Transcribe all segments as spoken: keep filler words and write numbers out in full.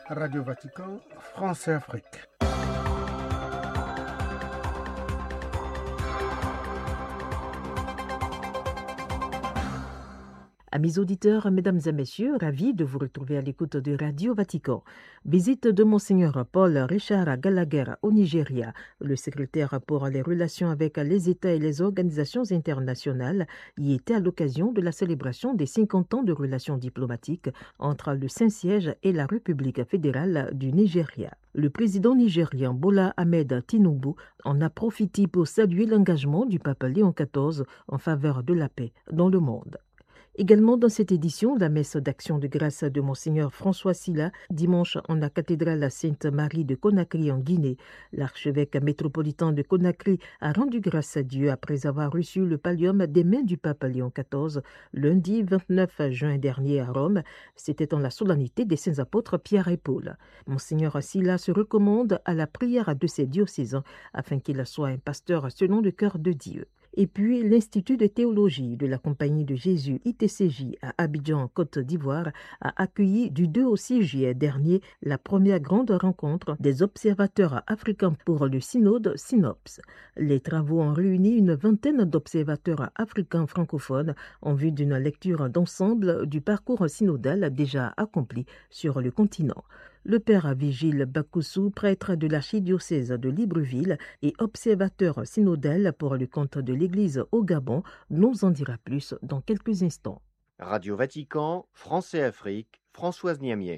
Radio Vatican, France et Afrique. Amis auditeurs, mesdames et messieurs, ravis de vous retrouver à l'écoute de Radio Vatican. Visite de Monseigneur Paul Richard Gallagher au Nigeria. Le secrétaire pour les relations avec les États et les organisations internationales y était à l'occasion de la célébration des cinquante ans de relations diplomatiques entre le Saint-Siège et la République fédérale du Nigeria. Le président nigérien Bola Ahmed Tinubu en a profité pour saluer l'engagement du pape Léon quatorze en faveur de la paix dans le monde. Également dans cette édition, la messe d'action de grâce de Monseigneur François Sylla, dimanche en la cathédrale Sainte-Marie de Conakry en Guinée. L'archevêque métropolitain de Conakry a rendu grâce à Dieu après avoir reçu le pallium des mains du pape Léon quatorze lundi vingt-neuf juin dernier à Rome. C'était en la solennité des saints apôtres Pierre et Paul. Monseigneur Sylla se recommande à la prière de ses diocésains afin qu'il soit un pasteur selon le cœur de Dieu. Et puis, l'Institut de théologie de la Compagnie de Jésus I T C J à Abidjan, Côte d'Ivoire, a accueilli du deux au six juillet dernier la première grande rencontre des observateurs africains pour le synode Synops. Les travaux ont réuni une vingtaine d'observateurs africains francophones en vue d'une lecture d'ensemble du parcours synodal déjà accompli sur le continent. Le père Vigile Bakoussou, prêtre de l'archidiocèse de Libreville et observateur synodal pour le compte de l'Église au Gabon, nous en dira plus dans quelques instants. Radio Vatican, France et Afrique, Françoise Niamier.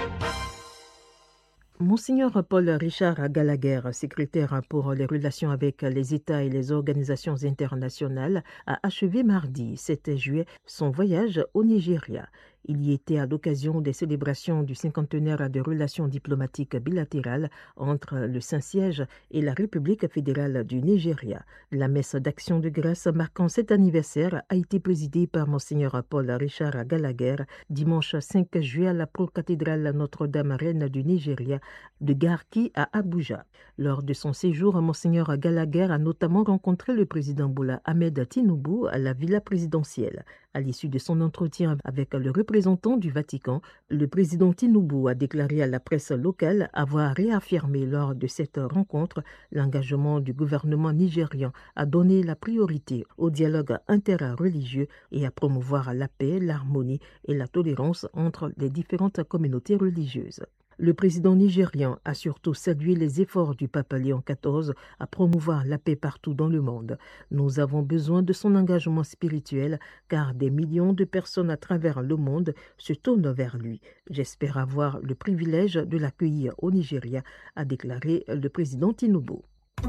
Monseigneur Paul Richard Gallagher, secrétaire pour les relations avec les États et les organisations internationales, a achevé mardi sept juillet son voyage au Nigeria. Il y était à l'occasion des célébrations du cinquantenaire des relations diplomatiques bilatérales entre le Saint-Siège et la République fédérale du Nigeria. La messe d'action de grâce marquant cet anniversaire a été présidée par Monseigneur Paul Richard Gallagher dimanche cinq juillet à la procathédrale Notre-Dame Reine du Nigeria de Garki à Abuja. Lors de son séjour, Monseigneur Gallagher a notamment rencontré le président Bola Ahmed Tinubu à la Villa présidentielle. À l'issue de son entretien avec le représentant du Vatican, le président Tinubu a déclaré à la presse locale avoir réaffirmé lors de cette rencontre l'engagement du gouvernement nigérian à donner la priorité au dialogue interreligieux et à promouvoir la paix, l'harmonie et la tolérance entre les différentes communautés religieuses. Le président nigérian a surtout salué les efforts du pape Léon quatorze à promouvoir la paix partout dans le monde. Nous avons besoin de son engagement spirituel car des millions de personnes à travers le monde se tournent vers lui. J'espère avoir le privilège de l'accueillir au Nigeria, a déclaré le président Tinubu.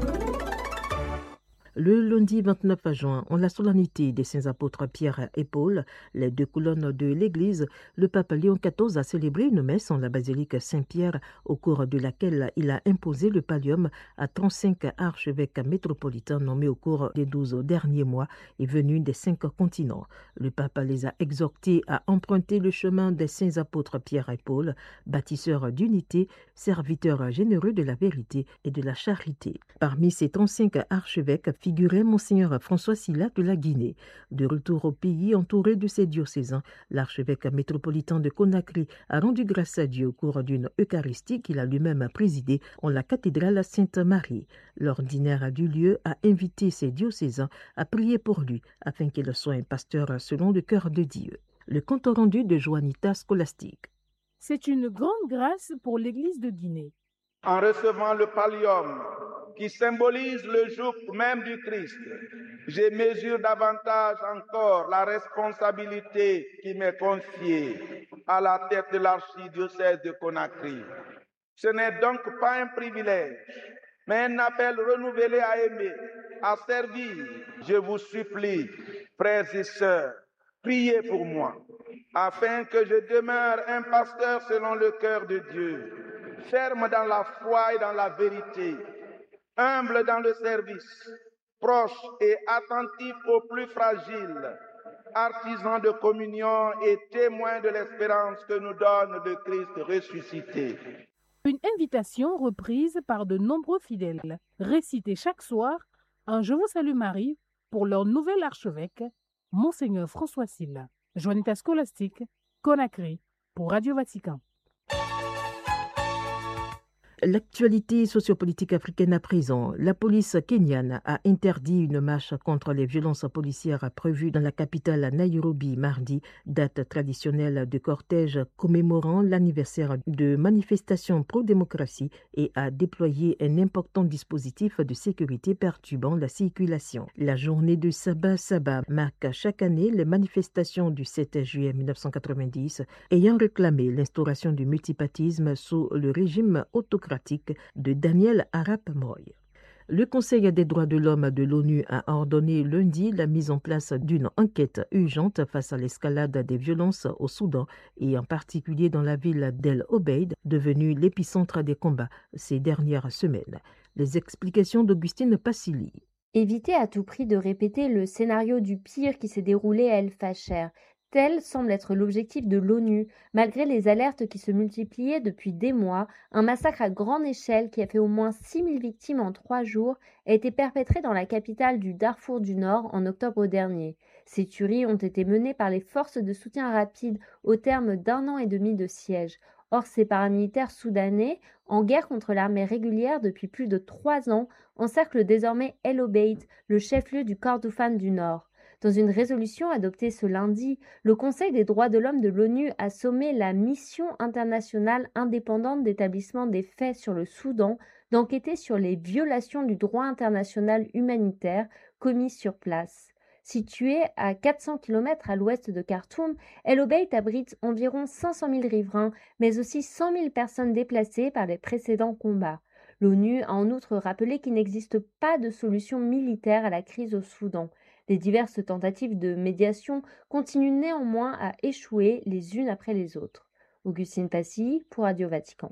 Le lundi vingt-neuf juin, en la solennité des saints apôtres Pierre et Paul, les deux colonnes de l'Église, le pape Léon quatorze a célébré une messe en la basilique Saint-Pierre, au cours de laquelle il a imposé le pallium à trente-cinq archevêques métropolitains nommés au cours des douze derniers mois et venus des cinq continents. Le pape les a exhortés à emprunter le chemin des saints apôtres Pierre et Paul, bâtisseurs d'unité, serviteurs généreux de la vérité et de la charité. Parmi ces trente-cinq archevêques figurait Monseigneur François Sylla de la Guinée. De retour au pays, entouré de ses diocésains, l'archevêque métropolitain de Conakry a rendu grâce à Dieu au cours d'une Eucharistie qu'il a lui-même présidée en la cathédrale Sainte-Marie. L'ordinaire du lieu a invité ses diocésains à prier pour lui afin qu'il soit un pasteur selon le cœur de Dieu. Le compte rendu de Joanita Scholastique. C'est une grande grâce pour l'Église de Guinée. En recevant le pallium qui symbolise le joug même du Christ, je mesure davantage encore la responsabilité qui m'est confiée à la tête de l'archidiocèse de Conakry. Ce n'est donc pas un privilège, mais un appel renouvelé à aimer, à servir. Je vous supplie, frères et sœurs, priez pour moi, afin que je demeure un pasteur selon le cœur de Dieu, ferme dans la foi et dans la vérité, humble dans le service, proche et attentif aux plus fragiles, artisan de communion et témoin de l'espérance que nous donne le Christ ressuscité. Une invitation reprise par de nombreux fidèles, récitée chaque soir un Je vous salue Marie pour leur nouvel archevêque, Monseigneur François Sylla. Joanita Scholastique, Conakry, pour Radio Vatican. L'actualité sociopolitique africaine à présent. La police kenyane a interdit une marche contre les violences policières prévues dans la capitale Nairobi mardi, date traditionnelle de cortège commémorant l'anniversaire de manifestations pro-démocratie, et a déployé un important dispositif de sécurité perturbant la circulation. La journée de Saba Saba marque chaque année les manifestations du sept juillet mille neuf cent quatre-vingt-dix ayant réclamé l'instauration du multipartisme sous le régime autocratique de Daniel Arap Moi. Le Conseil des droits de l'homme de l'ONU a ordonné lundi la mise en place d'une enquête urgente face à l'escalade des violences au Soudan et en particulier dans la ville d'El Obeid, devenue l'épicentre des combats ces dernières semaines. Les explications d'Augustine Passili. Éviter à tout prix de répéter le scénario du pire qui s'est déroulé à El Fasher. Tel semble être l'objectif de l'ONU, malgré les alertes qui se multipliaient depuis des mois. Un massacre à grande échelle qui a fait au moins six mille victimes en trois jours a été perpétré dans la capitale du Darfour du Nord en octobre dernier. Ces tueries ont été menées par les forces de soutien rapide au terme d'un an et demi de siège. Or, ces paramilitaires soudanais, en guerre contre l'armée régulière depuis plus de trois ans, encerclent désormais El Obeid, le chef-lieu du Kordofan du Nord. Dans une résolution adoptée ce lundi, le Conseil des droits de l'homme de l'ONU a sommé la mission internationale indépendante d'établissement des faits sur le Soudan d'enquêter sur les violations du droit international humanitaire commises sur place. Située à quatre cents kilomètres à l'ouest de Khartoum, El Obeid abrite environ cinq cent mille riverains, mais aussi cent mille personnes déplacées par les précédents combats. L'ONU a en outre rappelé qu'il n'existe pas de solution militaire à la crise au Soudan. Les diverses tentatives de médiation continuent néanmoins à échouer les unes après les autres. Augustine Passy pour Radio Vatican.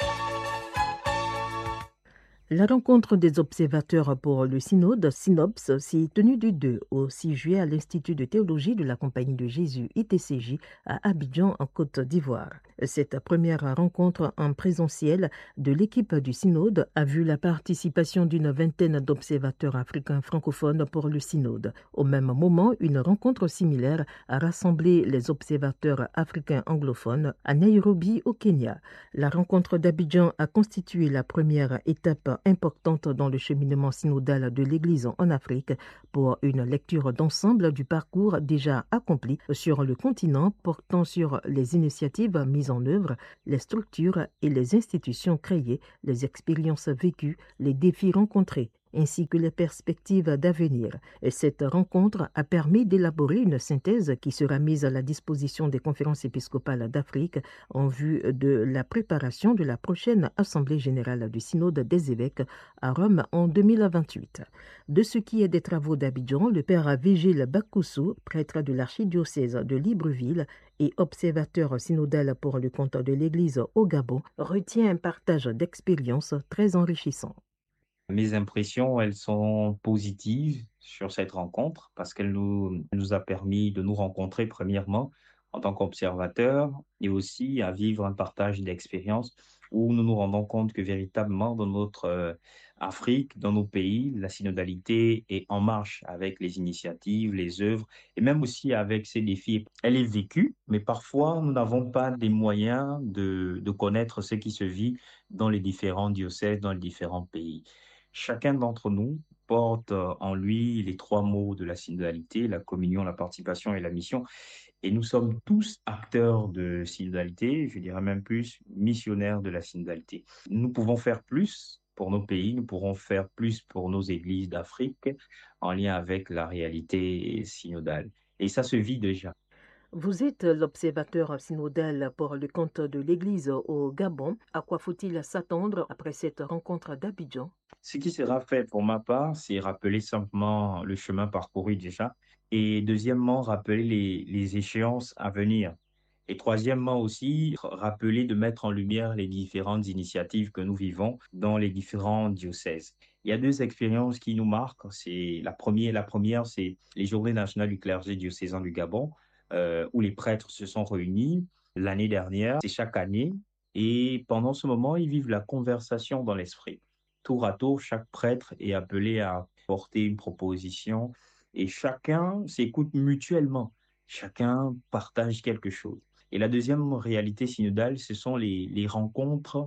La rencontre des observateurs pour le synode Synops s'est tenue du deux au six juillet à l'Institut de théologie de la Compagnie de Jésus I T C J à Abidjan en Côte d'Ivoire. Cette première rencontre en présentiel de l'équipe du synode a vu la participation d'une vingtaine d'observateurs africains francophones pour le synode. Au même moment, une rencontre similaire a rassemblé les observateurs africains anglophones à Nairobi au Kenya. La rencontre d'Abidjan a constitué la première étape importante dans le cheminement synodal de l'Église en Afrique pour une lecture d'ensemble du parcours déjà accompli sur le continent, portant sur les initiatives mises en œuvre, les structures et les institutions créées, les expériences vécues, les défis rencontrés, ainsi que les perspectives d'avenir. Et cette rencontre a permis d'élaborer une synthèse qui sera mise à la disposition des conférences épiscopales d'Afrique en vue de la préparation de la prochaine Assemblée générale du Synode des évêques à Rome en deux mille vingt-huit. De ce qui est des travaux d'Abidjan, le père Vigile Bakoussou, prêtre de l'archidiocèse de Libreville et observateur synodal pour le compte de l'Église au Gabon, retient un partage d'expériences très enrichissant. Mes impressions, elles sont positives sur cette rencontre parce qu'elle nous, nous a permis de nous rencontrer premièrement en tant qu'observateurs et aussi à vivre un partage d'expériences où nous nous rendons compte que véritablement dans notre euh, Afrique, dans nos pays, la synodalité est en marche avec les initiatives, les œuvres et même aussi avec ses défis. Elle est vécue, mais parfois nous n'avons pas les moyens de, de connaître ce qui se vit dans les différents diocèses, dans les différents pays. Chacun d'entre nous porte en lui les trois mots de la synodalité, la communion, la participation et la mission. Et nous sommes tous acteurs de synodalité, je dirais même plus missionnaires de la synodalité. Nous pouvons faire plus pour nos pays, nous pourrons faire plus pour nos églises d'Afrique en lien avec la réalité synodale. Et ça se vit déjà. Vous êtes l'observateur synodal pour le compte de l'Église au Gabon. À quoi faut-il s'attendre après cette rencontre d'Abidjan? Ce qui sera fait pour ma part, c'est rappeler simplement le chemin parcouru déjà. Et deuxièmement, rappeler les, les échéances à venir. Et troisièmement aussi, rappeler de mettre en lumière les différentes initiatives que nous vivons dans les différents diocèses. Il y a deux expériences qui nous marquent. C'est la première, la première, c'est les Journées nationales du clergé diocésain du Gabon, euh, où les prêtres se sont réunis l'année dernière. C'est chaque année. Et pendant ce moment, ils vivent la conversation dans l'esprit. Tour à tour, chaque prêtre est appelé à porter une proposition et chacun s'écoute mutuellement. Chacun partage quelque chose. Et la deuxième réalité synodale, ce sont les, les rencontres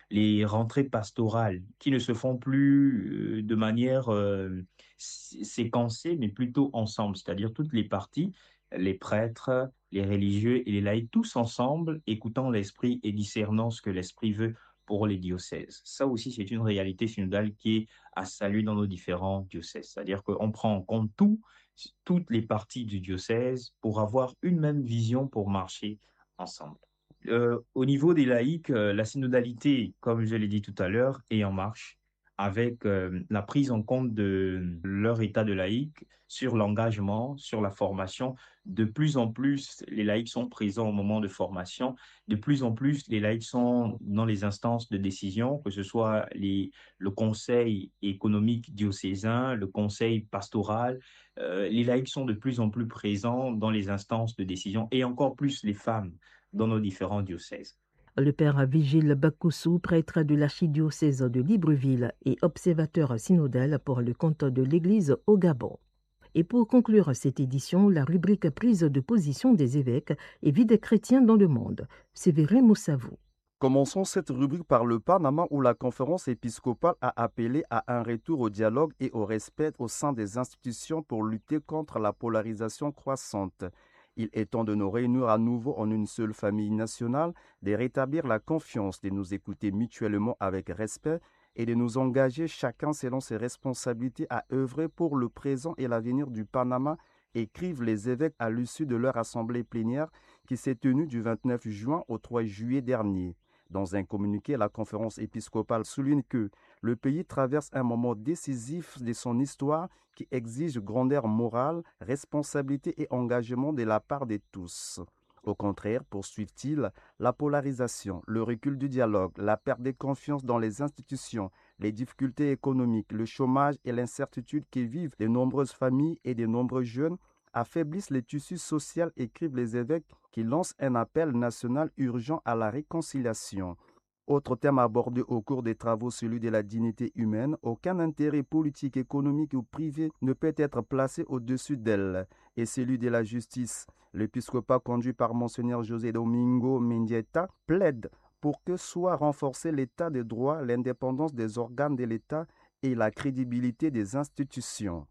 les rentrées pastorales qui ne se font plus euh, de manière euh, sé- séquencée, mais plutôt ensemble, c'est-à-dire toutes les parties, les prêtres, les religieux et les laïcs, tous ensemble, écoutant l'Esprit et discernant ce que l'Esprit veut pour les diocèses. Ça aussi, c'est une réalité synodale qui est à saluer dans nos différents diocèses, c'est-à-dire qu'on prend en compte tout, toutes les parties du diocèse pour avoir une même vision pour marcher ensemble. Euh, au niveau des laïcs, euh, la synodalité, comme je l'ai dit tout à l'heure, est en marche avec euh, la prise en compte de leur état de laïc sur l'engagement, sur la formation. De plus en plus, les laïcs sont présents au moment de formation. De plus en plus, les laïcs sont dans les instances de décision, que ce soit les, le conseil économique diocésain, le conseil pastoral. Euh, les laïcs sont de plus en plus présents dans les instances de décision et encore plus les femmes dans nos différents diocèses. Le père Vigile Bakoussou, prêtre de l'archidiocèse de Libreville et observateur synodal pour le compte de l'Église au Gabon. Et pour conclure cette édition, la rubrique prise de position des évêques et vie des chrétiens dans le monde. Séverin Moussavou. Commençons cette rubrique par le Panama où la conférence épiscopale a appelé à un retour au dialogue et au respect au sein des institutions pour lutter contre la polarisation croissante. Il est temps de nous réunir à nouveau en une seule famille nationale, de rétablir la confiance, de nous écouter mutuellement avec respect et de nous engager chacun selon ses responsabilités à œuvrer pour le présent et l'avenir du Panama, écrivent les évêques à l'issue de leur assemblée plénière qui s'est tenue du vingt-neuf juin au trois juillet dernier. Dans un communiqué, la conférence épiscopale souligne que le pays traverse un moment décisif de son histoire qui exige grandeur morale, responsabilité et engagement de la part de tous. Au contraire, poursuivent-ils, la polarisation, le recul du dialogue, la perte de confiance dans les institutions, les difficultés économiques, le chômage et l'incertitude que vivent de nombreuses familles et de nombreux jeunes affaiblissent le tissu social, écrivent les évêques qui lancent un appel national urgent à la réconciliation. Autre thème abordé au cours des travaux, celui de la dignité humaine. Aucun intérêt politique, économique ou privé ne peut être placé au-dessus d'elle. Et celui de la justice. L'épiscopat conduit par Monseigneur José Domingo Mendieta plaide pour que soit renforcé l'état de droit, l'indépendance des organes de l'État et la crédibilité des institutions.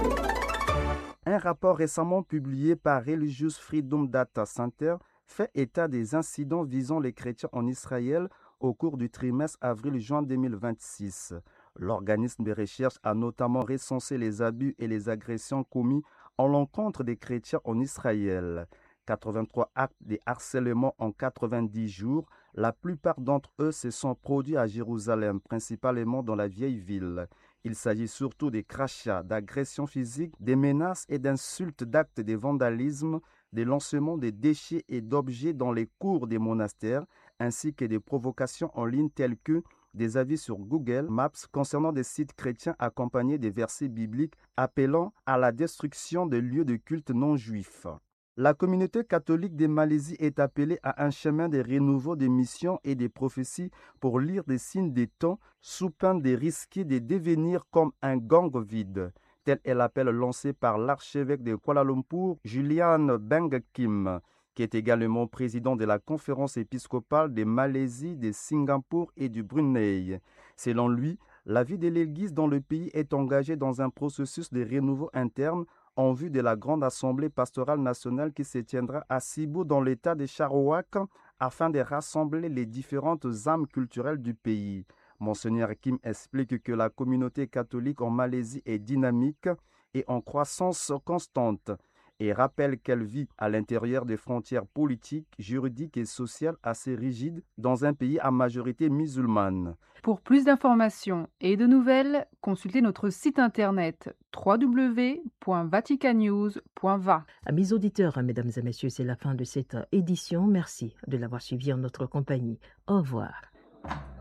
Un rapport récemment publié par Religious Freedom Data Center fait état des incidents visant les chrétiens en Israël au cours du trimestre avril-juin deux mille vingt-six. L'organisme de recherche a notamment recensé les abus et les agressions commis en l'encontre des chrétiens en Israël. quatre-vingt-trois actes de harcèlement en quatre-vingt-dix jours. La plupart d'entre eux se sont produits à Jérusalem, principalement dans la vieille ville. Il s'agit surtout des crachats, d'agressions physiques, des menaces et d'insultes, d'actes de vandalisme, des lancements de déchets et d'objets dans les cours des monastères, ainsi que des provocations en ligne telles que des avis sur Google Maps concernant des sites chrétiens accompagnés des versets bibliques appelant à la destruction des lieux de culte non juifs. La communauté catholique de Malaisie est appelée à un chemin de renouveau des missions et des prophéties pour lire des signes des temps sous peine de risquer de devenir comme un gang vide. Tel est l'appel lancé par l'archevêque de Kuala Lumpur, Julian Beng Kim, qui est également président de la conférence épiscopale de Malaisie, de Singapour et du Brunei. Selon lui, la vie de l'Église dans le pays est engagée dans un processus de renouveau interne en vue de la grande assemblée pastorale nationale qui se tiendra à Cebu dans l'état de Sarawak afin de rassembler les différentes âmes culturelles du pays. Monseigneur Kim explique que la communauté catholique en Malaisie est dynamique et en croissance constante et rappelle qu'elle vit à l'intérieur des frontières politiques, juridiques et sociales assez rigides dans un pays à majorité musulmane. Pour plus d'informations et de nouvelles, consultez notre site internet w w w point vaticanews point v a. Amis auditeurs, mesdames et messieurs, c'est la fin de cette édition. Merci de l'avoir suivi en notre compagnie. Au revoir.